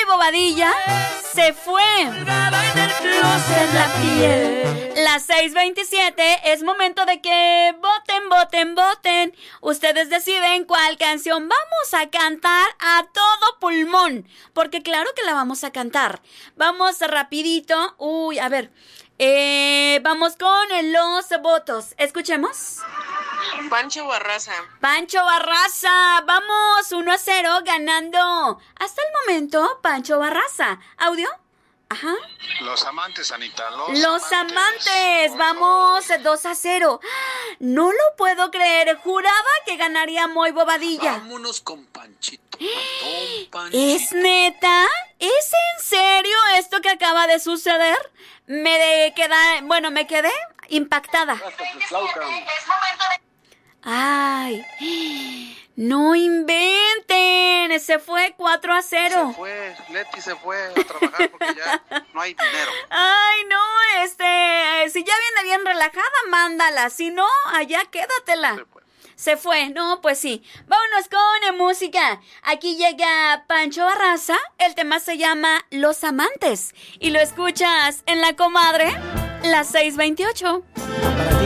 Moy Bobadilla se fue. Las 6:27, es momento de que voten. Ustedes deciden cuál canción vamos a cantar a todo pulmón, porque claro que la vamos a cantar. Vamos rapidito. Uy, a ver. Vamos con los votos. Escuchemos. Pancho Barraza. Pancho Barraza. Vamos 1-0 ganando. Hasta el momento, Pancho Barraza. ¿Audio? Ajá. Los Amantes, Anita. Los Amantes. Vamos 2-0. No lo puedo creer. Juraba que ganaría Moy Bobadilla. Vámonos con Panchito. Panchito. ¿Es neta? ¿Es en serio esto que acaba de suceder? Me quedé impactada. Ay, no inventen. Se fue 4-0. Se fue, Leti se fue a trabajar porque ya no hay dinero. Ay, no, si ya viene bien relajada, mándala. Si no, allá quédatela. Se fue, no, pues sí. Vámonos con música. Aquí llega Pancho Barraza. El tema se llama Los Amantes. Y lo escuchas en La Comadre, las 6:28.